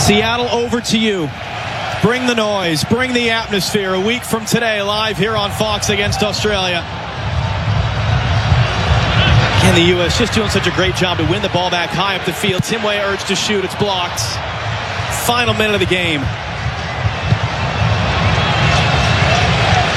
Seattle, over to you. Bring the noise, bring the atmosphere. A week from today, live here on Fox against Australia. And the U.S. just doing such a great job to win the ball back high up the field. Tim Weah urged to shoot. It's blocked. Final minute of the game.